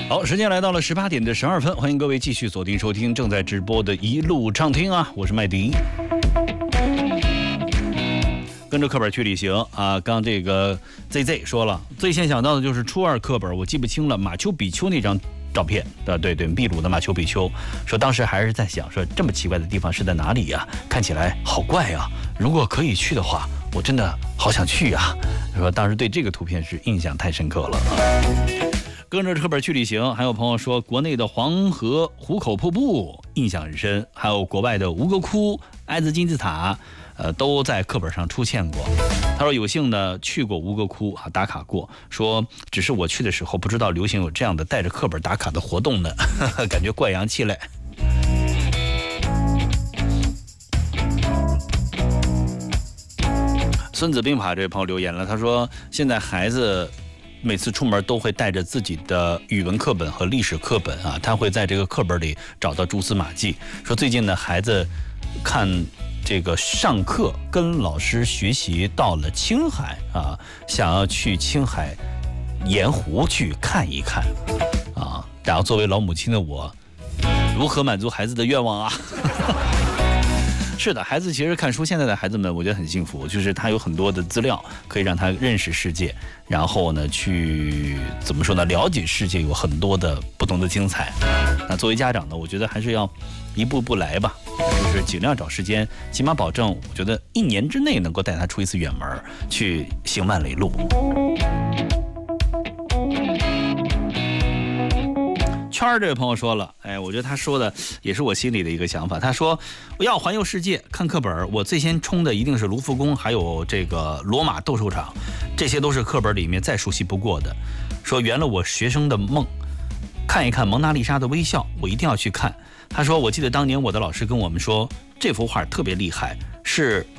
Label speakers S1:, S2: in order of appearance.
S1: 好，时间来到了18点的12分，欢迎各位继续锁定收听正在直播的一路畅听啊，我是麦迪。跟着课本去旅行啊，刚这个 ZZ 说了，最先想到的就是初二课本，我记不清了马丘比丘那张照片的，对，秘鲁的马丘比丘，说当时还是在想说这么奇怪的地方是在哪里呀？看起来好怪啊！如果可以去的话，我真的好想去啊！说当时对这个图片是印象太深刻了。跟着课本去旅行，还有朋友说国内的黄河壶口瀑布印象很深，还有国外的吴哥窟、埃兹金字塔，都在课本上出现过。他说有幸呢去过吴哥窟啊，打卡过，说只是我去的时候不知道流行有这样的带着课本打卡的活动呢，感觉怪洋气嘞。孙子兵法这位朋友留言了，他说现在孩子每次出门都会带着自己的语文课本和历史课本啊，他会在这个课本里找到蛛丝马迹。说最近呢，孩子看这个上课跟老师学习到了青海啊，想要去青海盐湖去看一看啊。然后作为老母亲的我，如何满足孩子的愿望啊？是的，孩子其实看书，现在的孩子们我觉得很幸福，就是他有很多的资料可以让他认识世界，然后呢去怎么说呢，了解世界有很多的不同的精彩。那作为家长呢，我觉得还是要一步步来吧，就是尽量找时间，起码保证我觉得1年之内能够带他出一次远门，去行万里路。圈儿这位朋友说了，我觉得他说的也是我心里的一个想法。他说我要环游世界看课本，我最先冲的一定是卢浮宫，还有这个罗马斗兽场，这些都是课本里面再熟悉不过的。说圆了我学生的梦，看一看蒙娜丽莎的微笑，我一定要去看。他说我记得当年我的老师跟我们说，这幅画特别厉害，是